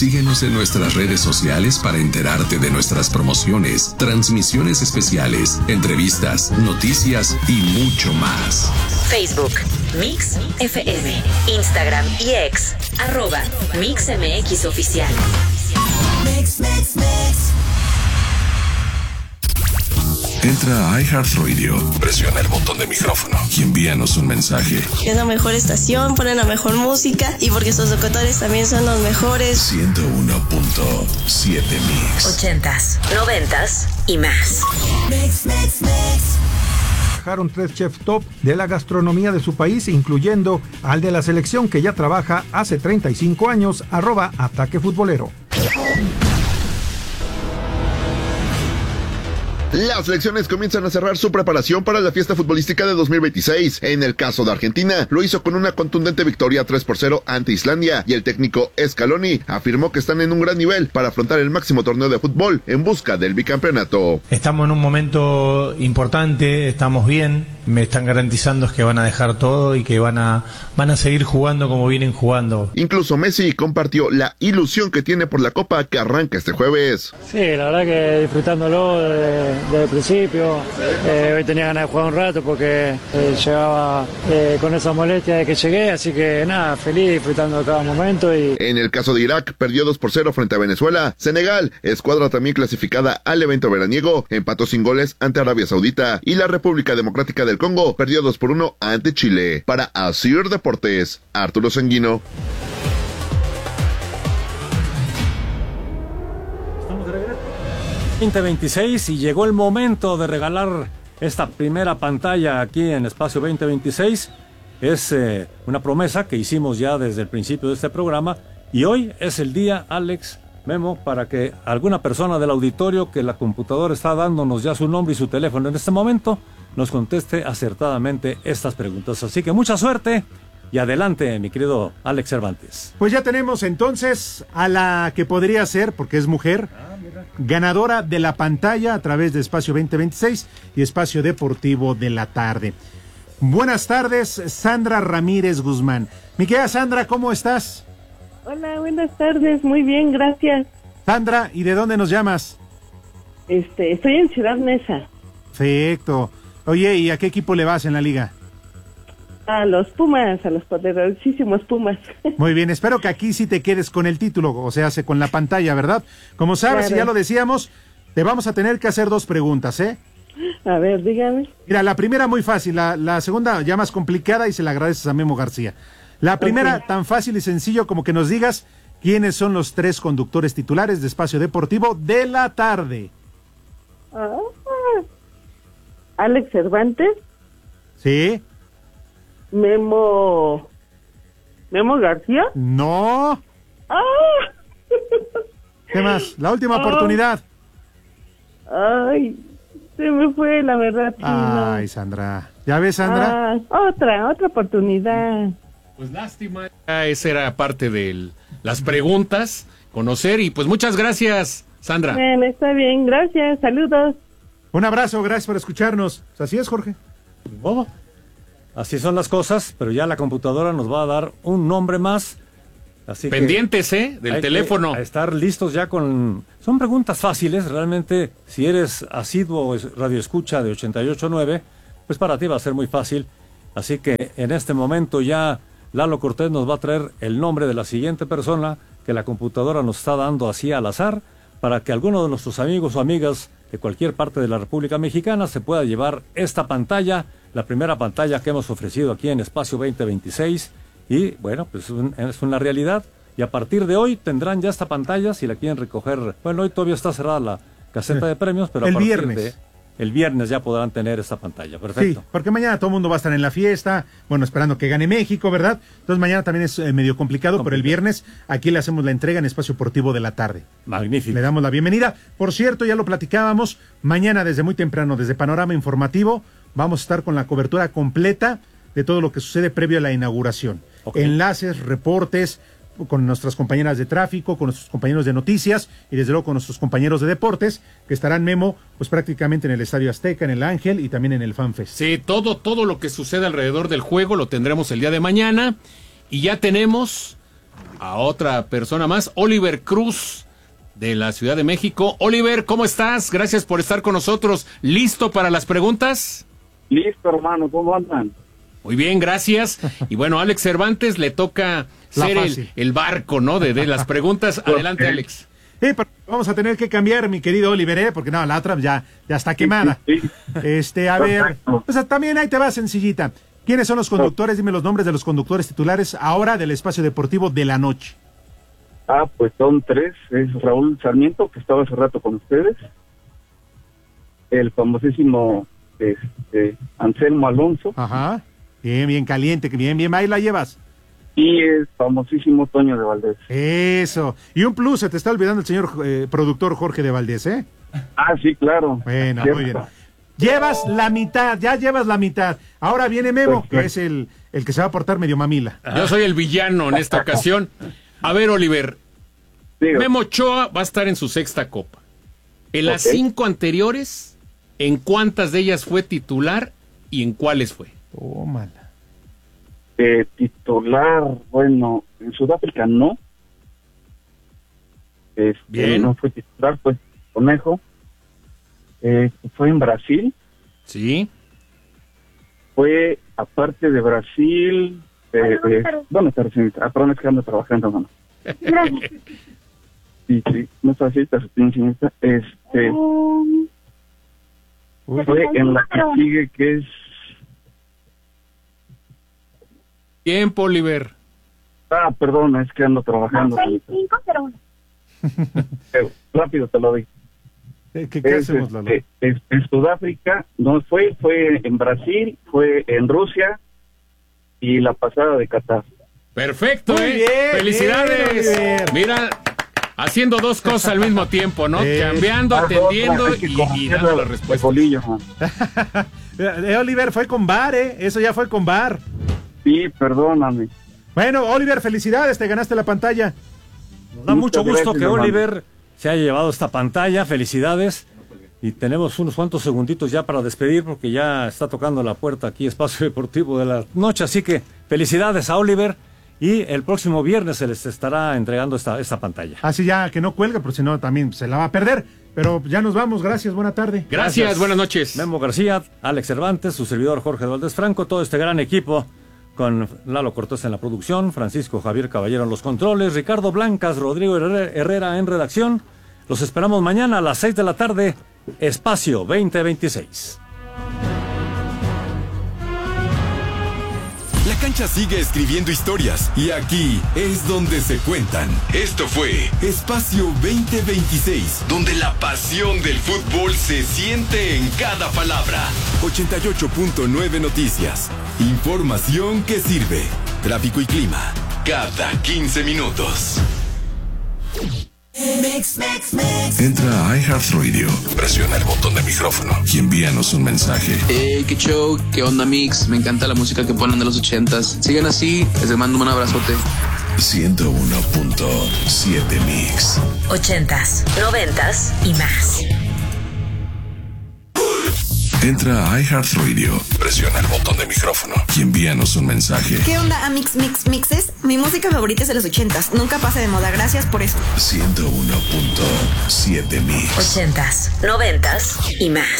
Síguenos en nuestras redes sociales para enterarte de nuestras promociones, transmisiones especiales, entrevistas, noticias y mucho más. Facebook, Mix FM, Instagram y X, @MixMX Oficial. Mix. Entra a iHeartRadio, presiona el botón de micrófono y envíanos un mensaje. Es la mejor estación, ponen la mejor música y porque sus locutores también son los mejores. 101.7 Mix. 80s, 90s y más. Mix. Trabajaron 3 chefs top de la gastronomía de su país, incluyendo al de la selección que ya trabaja hace 35 años, @Ataque Futbolero. Las selecciones comienzan a cerrar su preparación para la fiesta futbolística de 2026. En el caso de Argentina, lo hizo con una contundente victoria 3-0 ante Islandia, y el técnico Scaloni afirmó que están en un gran nivel para afrontar el máximo torneo de fútbol en busca del bicampeonato. Estamos en un momento importante, estamos bien, me están garantizando que van a dejar todo y que van a seguir jugando como vienen jugando. Incluso Messi compartió la ilusión que tiene por la Copa que arranca este jueves. Sí, la verdad que disfrutándolo desde el principio. Hoy tenía ganas de jugar un rato porque llegaba con esa molestia de que llegué, así que nada, feliz, disfrutando de cada momento. En el caso de Irak, perdió 2-0 frente a Venezuela. Senegal, escuadra también clasificada al evento veraniego, empató sin goles ante Arabia Saudita, y la República Democrática del Congo perdió 2-1 ante Chile. Para Asir Deportes, Arturo Sanguino. 2026 y llegó el momento de regalar esta primera pantalla aquí en Espacio 2026. Es una promesa que hicimos ya desde el principio de este programa, y hoy es el día, Alex, Memo, para que alguna persona del auditorio, que la computadora está dándonos ya su nombre y su teléfono en este momento, nos conteste acertadamente estas preguntas. Así que mucha suerte y adelante, mi querido Alex Cervantes. Pues ya tenemos entonces a la que podría ser, porque es mujer, ganadora de la pantalla a través de Espacio 2026 y Espacio Deportivo de la Tarde. Buenas tardes, Sandra Ramírez Guzmán. Mi querida Sandra, ¿cómo estás? Hola, buenas tardes, muy bien, gracias. Sandra, ¿y de dónde nos llamas? Estoy en Ciudad Neza. Perfecto. Oye, ¿y a qué equipo le vas en la liga? A los Pumas, a los poderosísimos Pumas. Muy bien, espero que aquí sí te quedes con el título, o sea, con la pantalla, ¿verdad? Como sabes, Claro. y ya lo decíamos, te vamos a tener que hacer 2 preguntas, ¿eh? A ver, dígame. Mira, la primera muy fácil, la segunda ya más complicada, y se la agradeces a Memo García. La primera, Ok. tan fácil y sencillo como que nos digas quiénes son los 3 conductores titulares de Espacio Deportivo de la Tarde. Alex Cervantes, ¿Sí? Memo García. No. ¿Qué más? La última oportunidad. Ay, se me fue, la verdad. Sí, Ay, Sandra. ¿Ya ves, Sandra? Otra oportunidad. Pues lástima, esa era parte de las preguntas, conocer, y pues muchas gracias, Sandra. Bueno, está bien, gracias, saludos. Un abrazo, gracias por escucharnos. Así es, Jorge. Bobo. Así son las cosas, pero ya la computadora nos va a dar un nombre más. Así Pendientes, del hay teléfono. que estar listos ya con... Son preguntas fáciles, realmente, si eres asiduo radioescucha de 88.9, pues para ti va a ser muy fácil. Así que en este momento ya Lalo Cortés nos va a traer el nombre de la siguiente persona que la computadora nos está dando así al azar, para que alguno de nuestros amigos o amigas de cualquier parte de la República Mexicana se pueda llevar esta pantalla, la primera pantalla que hemos ofrecido aquí en Espacio 2026, y bueno, pues es una realidad, y a partir de hoy tendrán ya esta pantalla si la quieren recoger. Bueno, hoy todavía está cerrada la caseta de premios, pero El a partir viernes. de el viernes ya podrán tener esta pantalla. Perfecto. Sí, porque mañana todo el mundo va a estar en la fiesta, bueno, esperando que gane México, ¿verdad? Entonces mañana también es medio complicado, pero el viernes aquí le hacemos la entrega en Espacio Deportivo de la Tarde. Magnífico. Le damos la bienvenida. Por cierto, ya lo platicábamos, mañana desde muy temprano, desde Panorama Informativo, vamos a estar con la cobertura completa de todo lo que sucede previo a la inauguración. Okay. Enlaces, reportes, con nuestras compañeras de tráfico, con nuestros compañeros de noticias y desde luego con nuestros compañeros de deportes, que estarán, Memo, pues prácticamente en el Estadio Azteca, en el Ángel y también en el FanFest. Sí, todo lo que sucede alrededor del juego lo tendremos el día de mañana, y ya tenemos a otra persona más, Oliver Cruz, de la Ciudad de México. Oliver, ¿cómo estás? Gracias por estar con nosotros. ¿Listo para las preguntas? Listo, hermano, ¿cómo andan? Muy bien, gracias. Y bueno, a Alex Cervantes le toca ser el barco, ¿no? De las preguntas. Adelante, Alex. Pero vamos a tener que cambiar, mi querido Oliver, porque no, la otra ya está quemada. Sí. A ver, pues también ahí te va sencillita. ¿Quiénes son los conductores? Dime los nombres de los conductores titulares ahora del Espacio Deportivo de la Noche. Pues son 3. Es Raúl Sarmiento, que estaba hace rato con ustedes. El famosísimo Anselmo Alonso. Ajá. Bien caliente, bien, ahí la llevas. Y el famosísimo Toño de Valdés. Eso. Y un plus, se te está olvidando el señor productor Jorge de Valdés, ¿eh? Sí, claro. Bueno, Cierto. muy bien. Llevas la mitad, ya llevas la mitad. Ahora viene Memo, que es el que se va a portar medio mamila. Yo soy el villano en esta ocasión. A ver, Oliver. Digo. Memo Ochoa va a estar en su 6ª Copa. En las 5 anteriores, ¿en cuántas de ellas fue titular y en cuáles fue? Tómala. Titular, bueno, en Sudáfrica no. Bien. No fue titular, pues Conejo. Fue en Brasil. Sí. Fue, aparte de Brasil, ¿dónde está recién? Perdón, es que ando trabajando, hermano. Sí, no está así, está señorita. Fue en la que sigue, que es... Tiempo, Oliver. Perdón, es que ando trabajando. 6501. Rápido te lo doy. ¿Qué hacemos, Lalo? En Sudáfrica, no fue en Brasil, fue en Rusia y la pasada de Qatar. Perfecto, Muy bien, felicidades. bien. Mira, haciendo 2 cosas al mismo tiempo, ¿no? Cambiando, atendiendo y dando la respuesta. Oliver, fue con VAR, eso ya fue con VAR. Sí, perdóname. Bueno, Oliver, felicidades, te ganaste la pantalla. Nos da mucho gusto gracias, que hermano. Oliver se haya llevado esta pantalla, felicidades. Y tenemos unos cuantos segunditos ya para despedir, porque ya está tocando la puerta aquí Espacio Deportivo de la Noche. Así que felicidades a Oliver. Y el próximo viernes se les estará entregando esta pantalla. Así ya, que no cuelgue, porque si no también se la va a perder. Pero ya nos vamos, gracias, buena tarde. Gracias, buenas noches. Memo García, Alex Cervantes, su servidor Jorge Valdés Franco, todo este gran equipo, con Lalo Cortés en la producción, Francisco Javier Caballero en los controles, Ricardo Blancas, Rodrigo Herrera en redacción. Los esperamos mañana a las 6 de la tarde, Espacio 2026. La cancha sigue escribiendo historias y aquí es donde se cuentan. Esto fue Espacio 2026, donde la pasión del fútbol se siente en cada palabra. 88.9 Noticias. Información que sirve. Tráfico y clima. Cada 15 minutos. Entra a iHeartRadio, presiona el botón de micrófono y envíanos un mensaje. Qué show, qué onda mix, me encanta la música que ponen de los 80s. Sigan así, les mando un abrazote. 101.7 Mix. 80s, 90s y más. Entra a iHeartRadio, presiona el botón de micrófono y envíanos un mensaje. ¿Qué onda, Mixes? Mi música favorita es de los 80s. Nunca pasa de moda. Gracias por eso. 101.7 Mix. 80s, 90s y más.